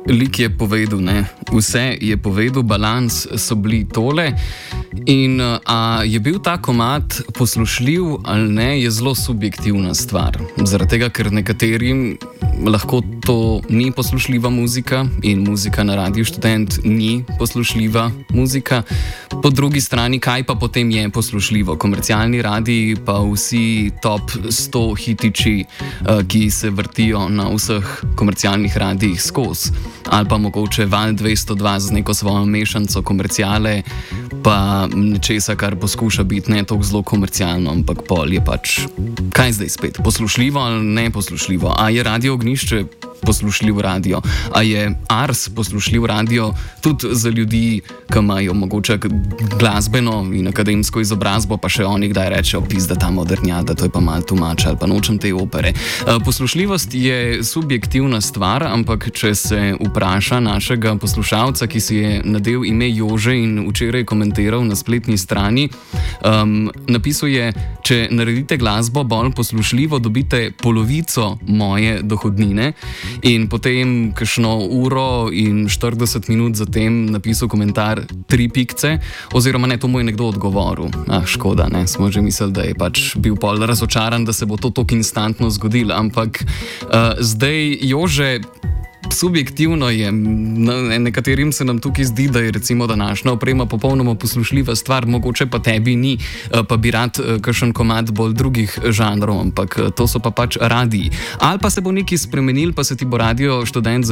lik je povedal, ne? Vse je povedal, balans so bili tole. In a je bil ta komad poslušljiv ali ne, je zelo subjektivna stvar. Zaradi tega, ker nekaterim lahko to ni poslušljiva muzika in muzika na Radiu Študent ni poslušljiva muzika. Po drugi strani, kaj pa potem je poslušljivo? Komercialni radiji pa vsi top 100 hitiči, ki se vrtijo na vseh komercialnih radijih skozi. Ali pa mogoče Val 202 z neko svojo mešanco komerciale, pa nečesa, kar poskuša biti ne tako zelo komercialno, ampak pol je pač, kaj zdaj spet, poslušljivo ali ne poslušljivo? A je Radio Ognjišče poslušljiv radio? A je Ars poslušljiv radio tudi za ljudi, ki imajo mogoče glasbeno in akademsko izobrazbo, pa še oni kdaj rečejo, pizda ta modernjada, to je pa malo tumač ali pa nočem te opere. Poslušljivost je subjektivna stvar, ampak če se vpraša našega poslušalca, ki si je nadel ime Jože in včeraj komentiral na spletni strani, napisal je, če naredite glasbo bolj poslušljivo, dobite polovico moje dohodnine. In potem kakšno uro in 40 minut zatem napisal komentar 3 pikce, oziroma ne, to mu je nekdo odgovoril. Škoda, ne, smo že mislili, da je pač bil pol razočaran, da se bo to tako instantno zgodilo, ampak zdaj Jože, subjektivno je, nekaterim se nam tukaj zdi, da je recimo današnja oprema popolnoma poslušljiva stvar, mogoče pa tebi ni, pa bi rad kakšen komad bolj drugih žanrov, ampak to so pa pač radiji. Ali pa se bo nekaj spremenil, pa se ti bo Radio Študent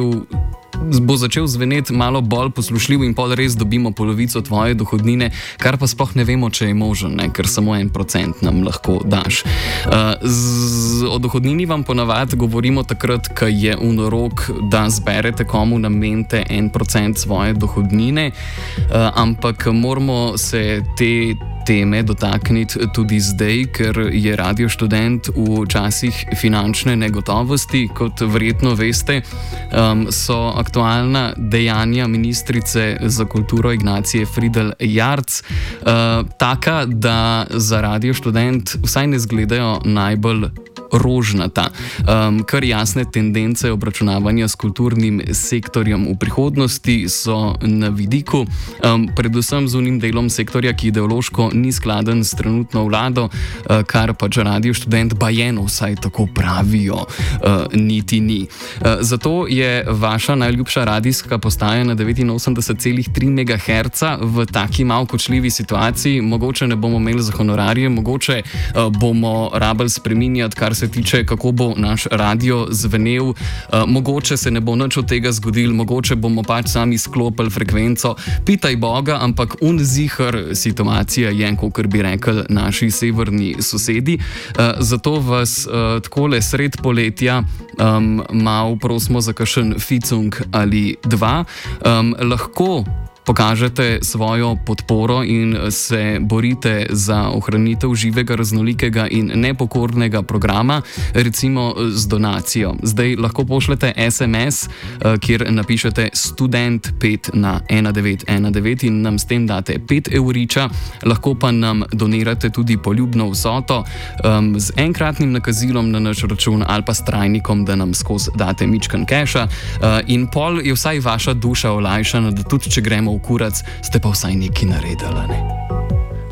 začel zveneti malo bolj poslušljiv in pol res dobimo polovico tvoje dohodnine, kar pa sploh ne vemo, če je možen, ne? Ker samo 1% nam lahko daš. O dohodnini vam ponavadi govorimo takrat, ko je v rok, da zberete komu namenite 1% svoje dohodnine, ampak moramo se te teme dotakniti tudi zdaj, ker je Radio Študent v časih finančne negotovosti. Kot verjetno veste, so aktualna dejanja ministrice za kulturo Ignacije Fridl Jarc taka, da za Radio Študent vsaj ne izgledajo najbolj rožnata. Kar jasne tendence obračunavanja s kulturnim sektorjem v prihodnosti so na vidiku, predvsem z unim delom sektorja, ki ideološko ni skladen s trenutno vlado, kar pač Radio Študent bajeno, vsaj tako pravijo, niti ni. Zato je vaša najljubša radijska postaja na 89,3 MHz v taki malo kočljivi situaciji. Mogoče ne bomo imeli za honorarje, mogoče bomo rabili spreminjati, kar se tiče, kako bo naš radio zvenel, mogoče se ne bo nič od tega zgodil, mogoče bomo pač sami sklopili frekvenco, pitaj Boga, ampak unziher situacija je, kakor bi rekli naši severni sosedi. Zato vas takole sred poletja malo prosimo za kakšen ficung ali dva. Lahko pokažete svojo podporo in se borite za ohranitev živega, raznolikega in nepokornega programa, recimo z donacijo. Zdaj lahko pošljete SMS, kjer napišete Student 5 na 1919 in nam s tem date 5 evriča, lahko pa nam donirate tudi poljubno vsoto z enkratnim nakazilom na naš račun ali pa s trajnikom, da nam skozi date mičkan keša, in pol je vsaj vaša duša olajšana, da tudi če gremo v kurac, ste pa vsaj nekaj naredili, ne?